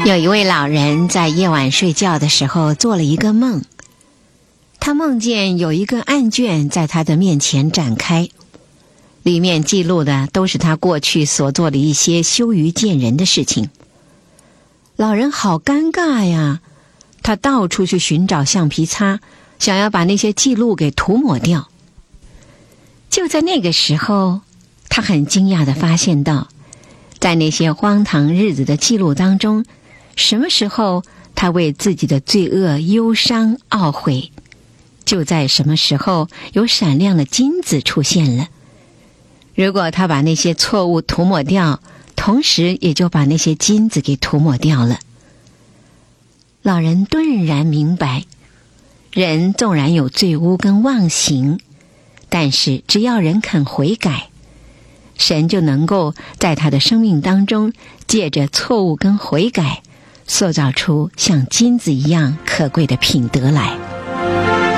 有一位老人在夜晚睡觉的时候做了一个梦，他梦见有一个案卷在他的面前展开，里面记录的都是他过去所做的一些羞于见人的事情。老人好尴尬呀，他到处去寻找橡皮擦，想要把那些记录给涂抹掉。就在那个时候，他很惊讶地发现到，在那些荒唐日子的记录当中，什么时候他为自己的罪恶忧伤懊悔，就在什么时候有闪亮的金子出现了。如果他把那些错误涂抹掉，同时也就把那些金子给涂抹掉了。老人顿然明白，人纵然有罪污跟妄行，但是只要人肯悔改，神就能够在他的生命当中借着错误跟悔改，塑造出像金子一样可贵的品德来。